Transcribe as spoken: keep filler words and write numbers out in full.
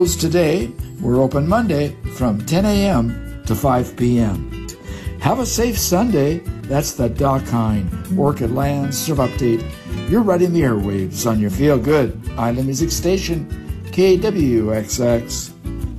Today, we're open Monday from ten a.m. to five p.m. Have a safe Sunday. That's the Doc Hine Orchid Land Surf Update. You're riding the airwaves on your Feel Good Island Music Station, K W X X.